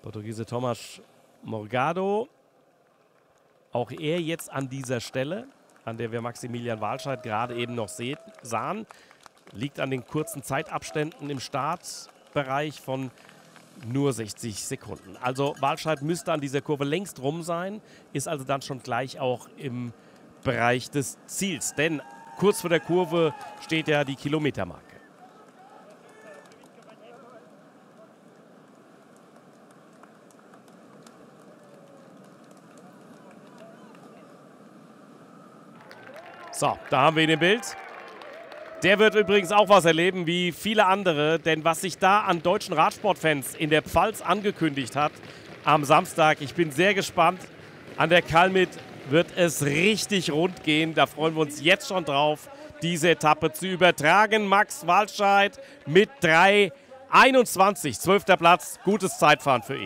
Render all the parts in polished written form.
Portugiese Thomas Morgado. Auch er jetzt an dieser Stelle, an der wir Maximilian Walscheid gerade eben noch sahen. Liegt an den kurzen Zeitabständen im Startbereich von nur 60 Sekunden. Also Walscheid müsste an dieser Kurve längst rum sein, ist also dann schon gleich auch im Bereich des Ziels. Denn kurz vor der Kurve steht ja die Kilometermarke. So, da haben wir ihn im Bild. Der wird übrigens auch was erleben wie viele andere, denn was sich da an deutschen Radsportfans in der Pfalz angekündigt hat am Samstag, ich bin sehr gespannt. An der Kalmit wird es richtig rund gehen. Da freuen wir uns jetzt schon drauf, diese Etappe zu übertragen. Max Walscheid mit 3:21, 12. Platz, gutes Zeitfahren für ihn.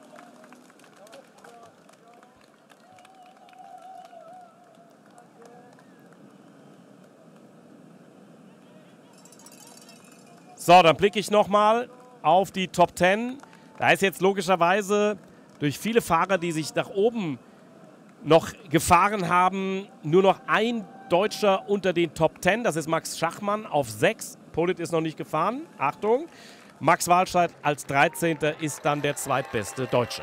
So, dann blicke ich nochmal auf die Top 10. Da ist jetzt logischerweise durch viele Fahrer, die sich nach oben noch gefahren haben, nur noch ein Deutscher unter den Top 10. Das ist Max Schachmann auf 6. Polit ist noch nicht gefahren. Achtung. Max Walscheid als 13. ist dann der zweitbeste Deutsche.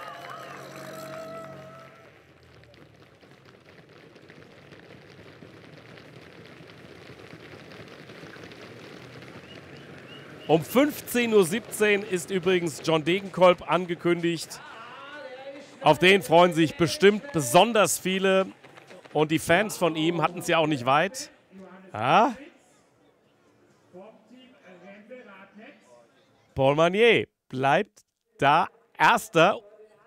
Um 15:17 Uhr ist übrigens John Degenkolb angekündigt. Auf den freuen sich bestimmt besonders viele. Und die Fans von ihm hatten es ja auch nicht weit. Ja. Paul Magnier bleibt da Erster.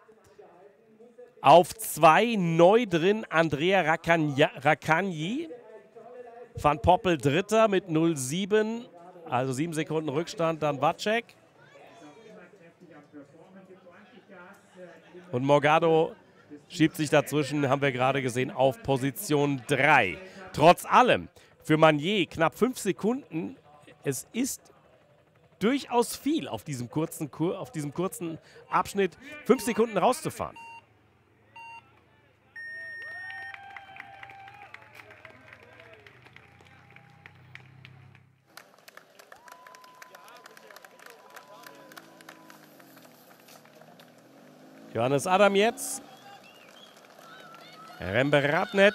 Auf 2 neu drin Andrea Raccagni. Van Poppel Dritter mit 0,7. Also 7 Sekunden Rückstand, dann Wacek. Und Morgado schiebt sich dazwischen, haben wir gerade gesehen, auf Position 3. Trotz allem, für Magnier knapp 5 Sekunden. Es ist durchaus viel auf diesem kurzen Abschnitt, 5 Sekunden rauszufahren. Johannes Adam jetzt. Rembe Radnet.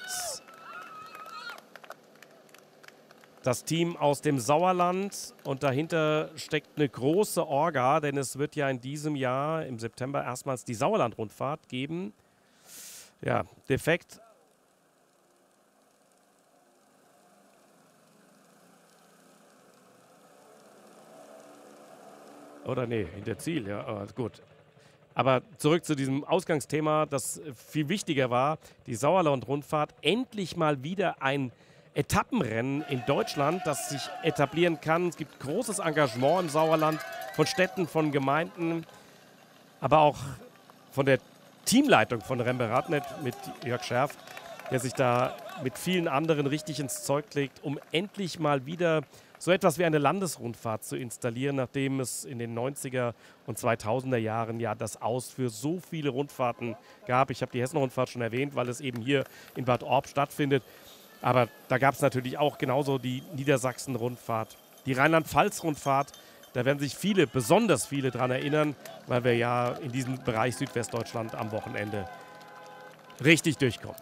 Das Team aus dem Sauerland. Und dahinter steckt eine große Orga, denn es wird ja in diesem Jahr im September erstmals die Sauerland-Rundfahrt geben. Ja, defekt. Oder nee, hinter Ziel, ja, aber gut. Aber zurück zu diesem Ausgangsthema, das viel wichtiger war, die Sauerland-Rundfahrt, endlich mal wieder ein Etappenrennen in Deutschland, das sich etablieren kann. Es gibt großes Engagement im Sauerland von Städten, von Gemeinden, aber auch von der Teamleitung von Rembe Radnet mit Jörg Scherf, der sich da mit vielen anderen richtig ins Zeug legt, um endlich mal wieder so etwas wie eine Landesrundfahrt zu installieren, nachdem es in den 90er und 2000er Jahren ja das Aus für so viele Rundfahrten gab. Ich habe die Hessen-Rundfahrt schon erwähnt, weil es eben hier in Bad Orb stattfindet. Aber da gab es natürlich auch genauso die Niedersachsen-Rundfahrt, die Rheinland-Pfalz-Rundfahrt. Da werden sich viele, besonders viele dran erinnern, weil wir ja in diesem Bereich Südwestdeutschland am Wochenende richtig durchkommen.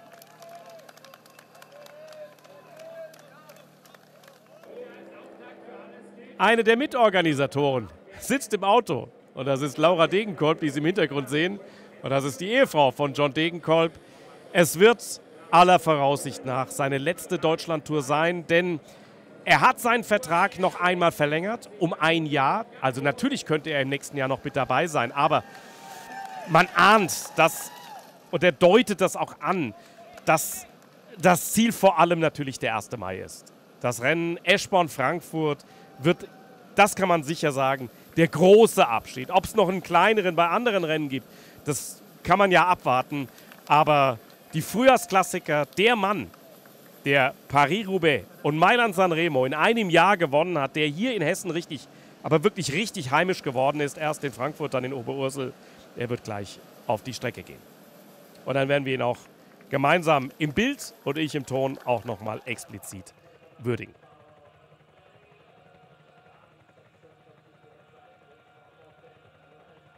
Eine der Mitorganisatoren sitzt im Auto und das ist Laura Degenkolb, die Sie im Hintergrund sehen. Und das ist die Ehefrau von John Degenkolb. Es wird aller Voraussicht nach seine letzte Deutschlandtour sein, denn er hat seinen Vertrag noch einmal verlängert um 1 Jahr. Also natürlich könnte er im nächsten Jahr noch mit dabei sein, aber man ahnt das und er deutet das auch an, dass das Ziel vor allem natürlich der 1. Mai ist. Das Rennen Eschborn-Frankfurt wird, das kann man sicher sagen, der große Abschied. Ob es noch einen kleineren bei anderen Rennen gibt, das kann man ja abwarten. Aber die Frühjahrsklassiker, der Mann, der Paris-Roubaix und Mailand-San Remo in einem Jahr gewonnen hat, der hier in Hessen richtig aber wirklich richtig heimisch geworden ist. Erst in Frankfurt, dann in Oberursel. Er wird gleich auf die Strecke gehen. Und dann werden wir ihn auch gemeinsam im Bild und ich im Ton auch nochmal explizit würdigen.